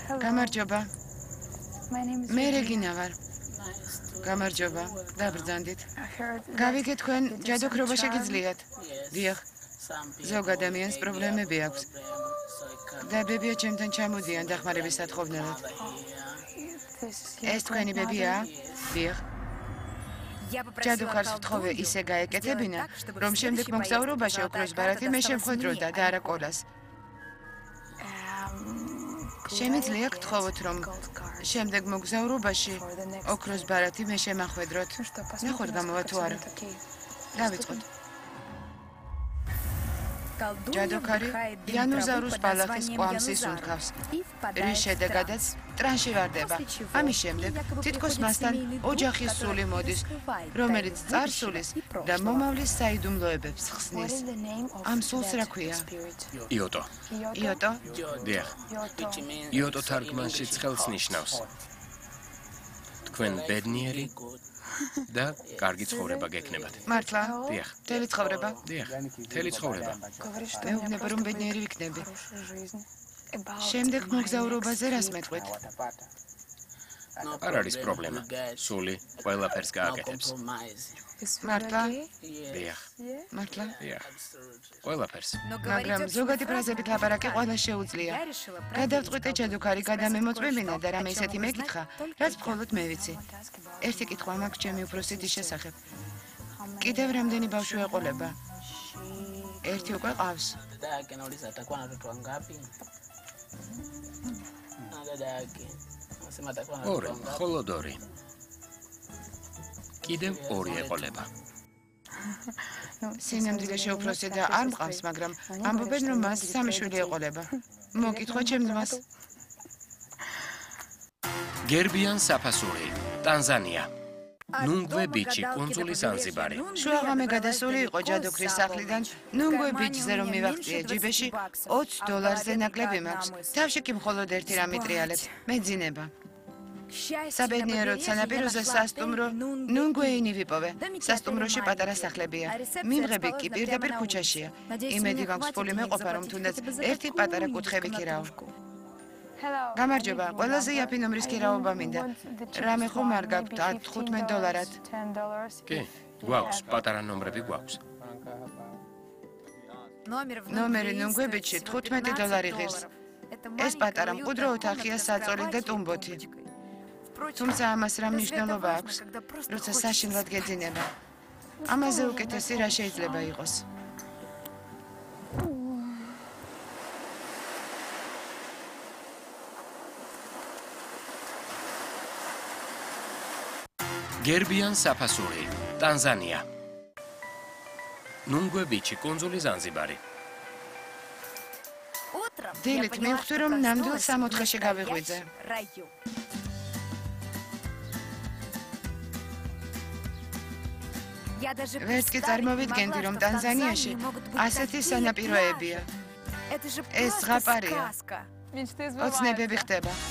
გამარჯობა. მე რეგინა ვარ. გამარჯობა. დაბრძანდით. გავიგე თქვენ ჯადოქრობა შეგიძლიათ? დიახ. ზოგ ადამიანს პრობლემები აქვს. და ბებია ჩემთან ჩამოდიან დახმარების სათხოვნელად. ეს თქვენი ბებია? დიახ. ჯადოქარს ვთხოვე ისე გაეკეთებინა, რომ შემდეგ მოგზაურობაში ოქროს ბარათი მე შემხვედროდა და არა კოლას. შემიძლია გთხოვოთ, რომ შემდეგ მოგზაურობაში ოქროს ბარათი მე შემახვედროთ. ნახოთ გამოვა თუ არა. დავიწყოთ. ჯადოქარი იანუზარუს ბალახის კვამს ისუნთქავს, რის შედეგადაც ტრანში ვარდება. ამის შემდეგ თითქოს მასთან ოჯახის სული მოდის, რომელიც წარსულის და მომავლის საიდუმლოებებს ხსნის. ამ სულს რა ქვია? იოტო. იოტო? დიახ. იოტო თარგმანში ცხელს ნიშნავს. თქვენ ბედნიერი და კარგი ცხოვრება გექნებათ. მართლა? დიახ. მთელი ცხოვრება? დიახ. მთელი ცხოვრება. მეუბნება რომ ბედნიერი ვიქნები. შემდეგ მოგზაურობაზე რას მეტყვით? არ არის პრობლემა. სული ყველაფერს გააკეთებს. მართლა? დიახ. მართლა? დიახ. ყველაფერს. მაგრამ ზოგადი ფრაზებით ლაპარაკი ყველა შეუძლია. გადავწყვიტე ჯადოქარი გადამემოწმებინა და რამე ისეთი მეკითხა, რაც მხოლოდ მე ვიცი. ერთი კითხვა მაქვს ჩემი უფროსი დის შესახებ. კიდევ რამდენი ბავშვი ეყოლება? ერთი უკვე ყავს. ორი, მხოლოდ ორი. კიდევ ორი ეყოლება. სინამდვილეში უფროსი და არ მყავს, მაგრამ ამბობენ, რომ მას სამი შვილი ეყოლება. მოკითხვა ჩემ ძმას. გერბიან საფასური, ტანზანია. ნუნგვე ბიჩი, კუნძული ზანზიბარი. შუაღამე გადასული იყო ჯადოქრის სახლიდან ნუნგვე ბიჩზე რომ მივაღწიე ჯიბეში $20 ნაკლები მაქვს. თავში კი მხოლოდ ერთი რამ იტრიალებს, მეძინება. საბედნიეროდ სანაპიროზე სასტუმრო ნუნგვეინი ვიპოვე. სასტუმროში პატარა სახლებია. მიმღები კი პირდაპირ ქუჩაშია. იმედი მაქვს ფული მეყოფა, რომ თუნდაც ერთი პატარა კუთხე ვიქირაო. გამარჯობა, ყველაზე იაფი ნომრის ქირაობა მინდა. რამე ხომ არ გაქვთ $15? კი, გვაქვს, პატარა ნომრები გვაქვს. ნომერი ნუნგვე ბიჩში $15 ღირს. ეს პატარა მყუდრო ოთახია საწოლი და ტუმბოთი. თუმცა ამას რა მნიშვნელობა აქვს, როცა საშინლად გეძინება. ამაზე უკეთესი რა შეიძლება იყოს? გერბიან საფასური, ტანზანია. ნუნგვე ბიჩი, კუნძული ზანზიბარი. დილით მივხვდი, რომ ნამდვილ 64-ში გავიღვიძე. ვერც კი წარმოვიდგენდი, რომ ტანზანიაში ასეთი სანაპიროებია. ეს ზღაპარია. ოცნებები ხდება.